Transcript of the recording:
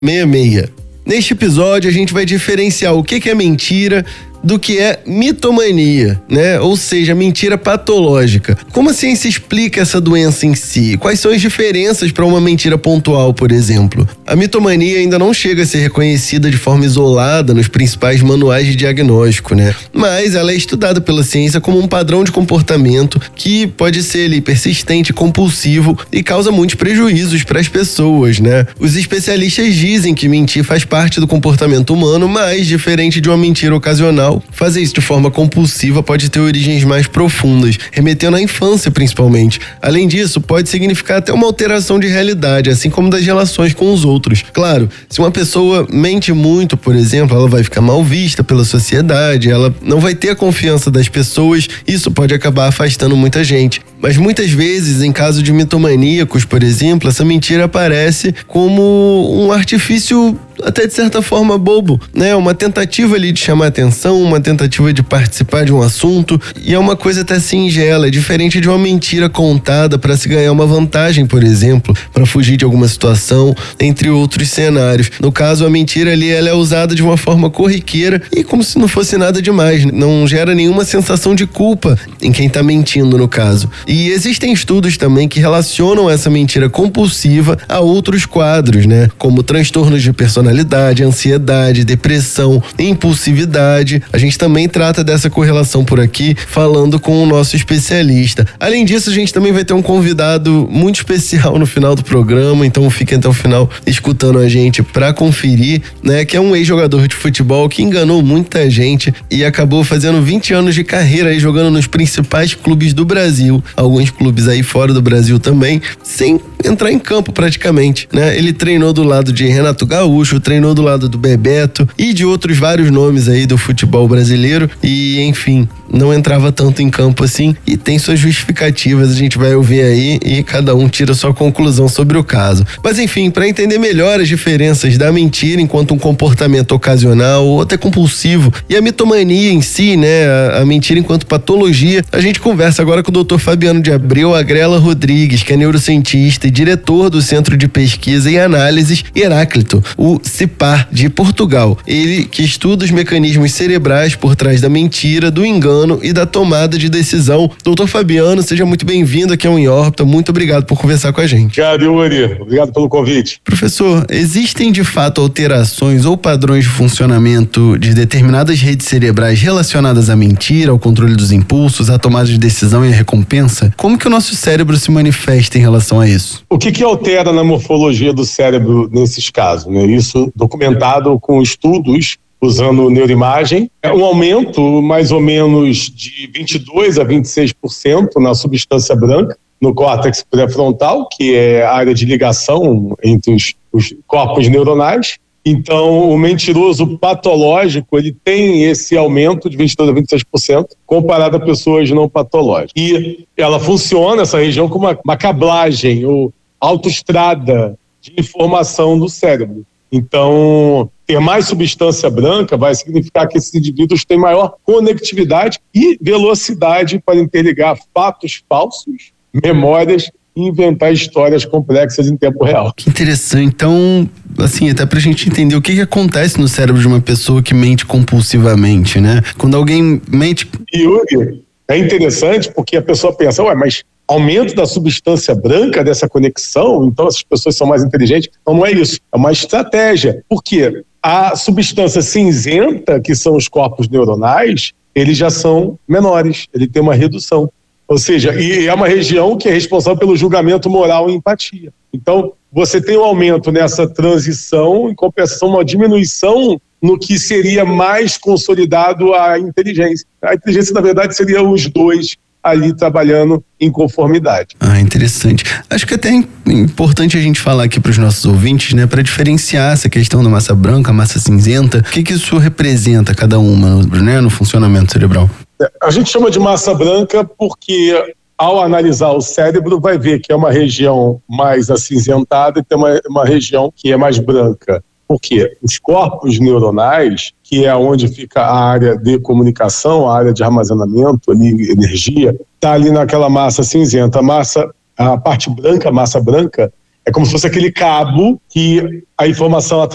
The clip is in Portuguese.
66. Neste episódio a gente vai diferenciar o que é mentira do que é mitomania, né? Ou seja, mentira patológica. Como a ciência explica essa doença em si? Quais são as diferenças para uma mentira pontual, por exemplo? A mitomania ainda não chega a ser reconhecida de forma isolada nos principais manuais de diagnóstico, né? Mas ela é estudada pela ciência como um padrão de comportamento que pode ser persistente, compulsivo e causa muitos prejuízos para as pessoas, né? Os especialistas dizem que mentir faz parte do comportamento humano, mas diferente de uma mentira ocasional, fazer isso de forma compulsiva pode ter origens mais profundas, remetendo à infância principalmente. Além disso, pode significar até uma alteração de realidade, assim como das relações com os outros. Claro, se uma pessoa mente muito, por exemplo, ela vai ficar mal vista pela sociedade, ela não vai ter a confiança das pessoas, isso pode acabar afastando muita gente. Mas muitas vezes, em caso de mitomaníacos, por exemplo, essa mentira aparece como um artifício até de certa forma bobo, né? Uma tentativa ali de chamar atenção, uma tentativa de participar de um assunto, e é uma coisa até singela, é diferente de uma mentira contada para se ganhar uma vantagem, por exemplo, para fugir de alguma situação, entre outros cenários. No caso, a mentira ali ela é usada de uma forma corriqueira e como se não fosse nada demais, não gera nenhuma sensação de culpa em quem tá mentindo, no caso. E existem estudos também que relacionam essa mentira compulsiva a outros quadros, né? Como transtornos de personalidade, ansiedade, depressão, impulsividade. A gente também trata dessa correlação por aqui, falando com o nosso especialista. Além disso, a gente também vai ter um convidado muito especial no final do programa, então fiquem até o final escutando a gente para conferir, né? Que é um ex-jogador de futebol que enganou muita gente e acabou fazendo 20 anos de carreira aí jogando nos principais clubes do Brasil, alguns clubes aí fora do Brasil também, sem entrar em campo praticamente, né? Ele treinou do lado de Renato Gaúcho, treinou do lado do Bebeto e de outros vários nomes aí do futebol brasileiro e, enfim, não entrava tanto em campo assim e tem suas justificativas, a gente vai ouvir aí e cada um tira sua conclusão sobre o caso. Mas enfim, para entender melhor as diferenças da mentira enquanto um comportamento ocasional ou até compulsivo e a mitomania em si, né, a mentira enquanto patologia, a gente conversa agora com o Dr. Fabiano de Abreu Agrela Rodrigues, que é neurocientista e diretor do Centro de Pesquisa e Análises Heráclito, o CIPAR de Portugal. Ele que estuda os mecanismos cerebrais por trás da mentira, do engano e da tomada de decisão. Doutor Fabiano, seja muito bem-vindo aqui ao Em Órbita. Muito obrigado por conversar com a gente. Obrigado, Yuri. Obrigado pelo convite. Professor, existem de fato alterações ou padrões de funcionamento de determinadas redes cerebrais relacionadas à mentira, ao controle dos impulsos, à tomada de decisão e à recompensa? Como que o nosso cérebro se manifesta em relação a isso? O que altera na morfologia do cérebro nesses casos, né? Isso documentado com estudos usando neuroimagem, é um aumento mais ou menos de 22% a 26% na substância branca, no córtex pré-frontal, que é a área de ligação entre os corpos neuronais. Então, o mentiroso patológico, ele tem esse aumento de 22% a 26% comparado a pessoas não patológicas. E ela funciona, essa região, como uma cablagem ou autoestrada de informação do cérebro. Então, ter mais substância branca vai significar que esses indivíduos têm maior conectividade e velocidade para interligar fatos falsos, memórias e inventar histórias complexas em tempo real. Que interessante. Então, assim, até pra gente entender o que acontece no cérebro de uma pessoa que mente compulsivamente, né? Quando alguém mente... Yuri, é interessante porque a pessoa pensa, mas aumento da substância branca dessa conexão, então essas pessoas são mais inteligentes. Então não é isso, é uma estratégia. Por quê? A substância cinzenta, que são os corpos neuronais, eles já são menores, ele tem uma redução. Ou seja, e é uma região que é responsável pelo julgamento moral e empatia. Então, você tem um aumento nessa transição, em compensação, uma diminuição no que seria mais consolidado a inteligência. A inteligência, na verdade, seria os dois ali trabalhando em conformidade. Interessante. Acho que até é importante a gente falar aqui para os nossos ouvintes, né, para diferenciar essa questão da massa branca, massa cinzenta, o que isso representa cada uma, né, no funcionamento cerebral? A gente chama de massa branca porque ao analisar o cérebro vai ver que é uma região mais acinzentada e tem uma região que é mais branca. Por quê? Os corpos neuronais, que é onde fica a área de comunicação, a área de armazenamento, ali, energia, está ali naquela massa cinzenta. A parte branca, a massa branca, é como se fosse aquele cabo que a informação